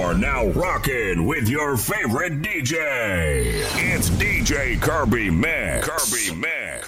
You're now rocking with your favorite DJ. It's DJ Kirby Mix. Kirby Mix.